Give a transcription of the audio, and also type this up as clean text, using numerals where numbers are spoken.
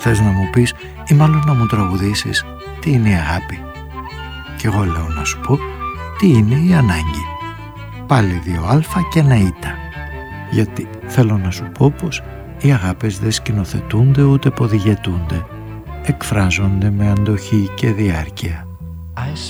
Θες να μου πεις ή μάλλον να μου τραγουδήσεις τι είναι η αγάπη? Κι εγώ λέω να σου πω τι είναι η ανάγκη. Πάλι 2α και ένα ήτα. Γιατί θέλω να σου πω πως οι αγάπες δεν σκηνοθετούνται ούτε ποδηγετούνται. Εκφράζονται με αντοχή και διάρκεια. I